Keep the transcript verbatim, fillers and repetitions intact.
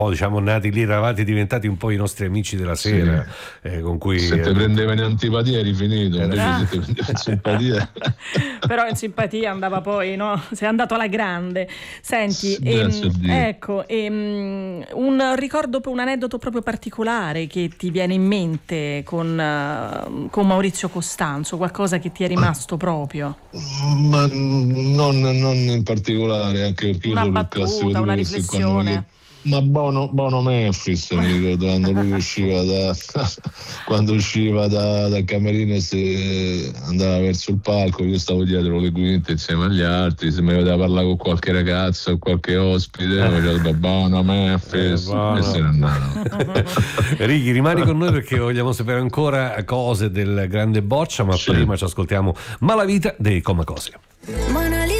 diciamo nati lì, eravate diventati un po' i nostri amici della sera, sì. eh, con cui se te prendeva in antipatia eri finito, invece Ah. se te prendeva in simpatia però in simpatia andava poi, no? Sei andato alla grande. Senti, Grazie ehm, a Dio. ecco, ehm, un ricordo, un aneddoto proprio particolare che ti viene in mente con, uh, con Maurizio Costanzo, qualcosa che ti è rimasto proprio? Ma non, non in particolare, anche perché io Una sono il classico battuta, tipo una che se quando riflessione. voglio- ma Bono, Bono Memphis, mi ricordo quando lui usciva da quando usciva da, dal camerino e se andava verso il palco, io stavo dietro le quinte insieme agli altri, se mi vedeva parlare con qualche ragazza o qualche ospite facevo Bono Memphis Eh, Bono. e se ne andava. Righi, rimani con noi perché vogliamo sapere ancora cose del grande Boccia, ma Sì. prima ci ascoltiamo Malavita dei Comacose.